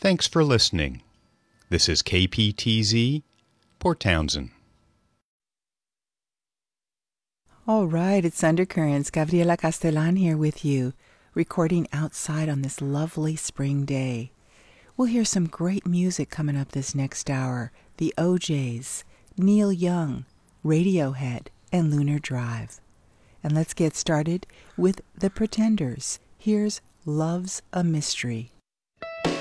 Thanks for listening. This is KPTZ, Port Townsend. All right, it's Undercurrents. Gabriela Castellan here with you, recording outside on this lovely spring day. We'll hear some great music coming up this next hour. The O'Jays, Neil Young, Radiohead, and Lunar Drive. And let's get started with The Pretenders. Here's Love's a Mystery.